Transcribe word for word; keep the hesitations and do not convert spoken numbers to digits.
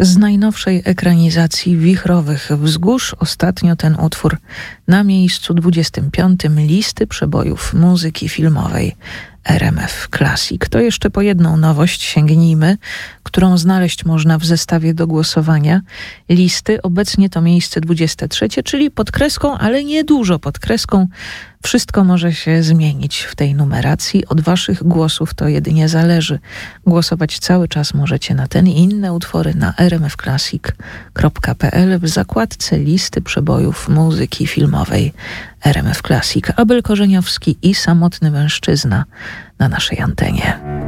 Z najnowszej ekranizacji Wichrowych Wzgórz ostatnio ten utwór na miejscu dwudziestym piątym listy przebojów muzyki filmowej R M F Classic. To jeszcze po jedną nowość sięgnijmy, którą znaleźć można w zestawie do głosowania listy. Obecnie to miejsce dwudzieste trzecie, czyli pod kreską, ale niedużo pod kreską. Wszystko może się zmienić w tej numeracji. Od waszych głosów to jedynie zależy. Głosować cały czas możecie na ten i inne utwory na r m f classic kropka p l w zakładce listy przebojów muzyki filmowej R M F Classic. Abel Korzeniowski i Samotny Mężczyzna na naszej antenie.